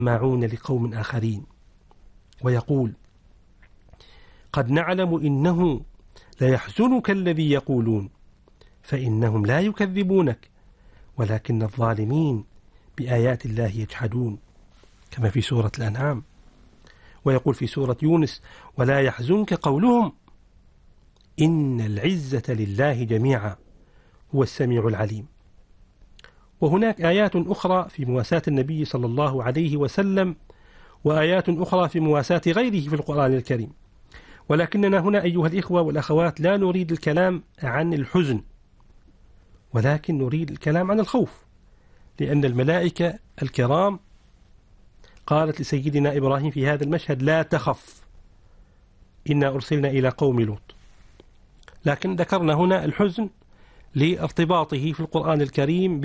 سماعون لقوم آخرين، ويقول: قد نعلم إنه ليحزنك الذي يقولون فإنهم لا يكذبونك ولكن الظالمين بآيات الله يجحدون، كما في سورة الأنعام. ويقول في سورة يونس: ولا يحزنك قولهم إن العزة لله جميعا هو السميع العليم. وهناك آيات أخرى في مواساة النبي صلى الله عليه وسلم، وآيات أخرى في مواساة غيره في القرآن الكريم، ولكننا هنا أيها الإخوة والأخوات لا نريد الكلام عن الحزن، ولكن نريد الكلام عن الخوف، لأن الملائكة الكرام قالت لسيدنا إبراهيم في هذا المشهد: لا تخف إنا أرسلنا إلى قوم لوط. لكن ذكرنا هنا الحزن لارتباطه في القرآن الكريم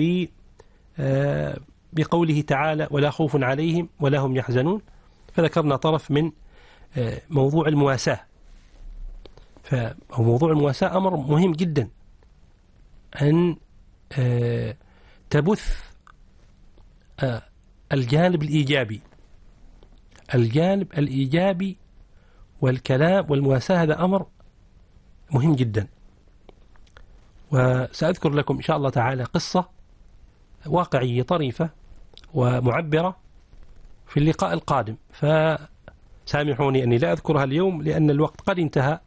بقوله تعالى: ولا خوف عليهم ولا هم يحزنون، فذكرنا طرف من موضوع المواساة. فموضوع المواساة أمر مهم جدا، أن تبث الجانب الإيجابي والكلام والمواساة، هذا أمر مهم جدا. وسأذكر لكم إن شاء الله تعالى قصة واقعية طريفة ومعبرة في اللقاء القادم، فسامحوني أني لا أذكرها اليوم لأن الوقت قد انتهى،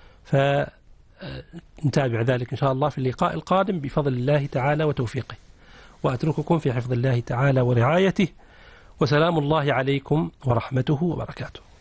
فنتابع ذلك إن شاء الله في اللقاء القادم بفضل الله تعالى وتوفيقه. وأترككم في حفظ الله تعالى ورعايته، وسلام الله عليكم ورحمته وبركاته.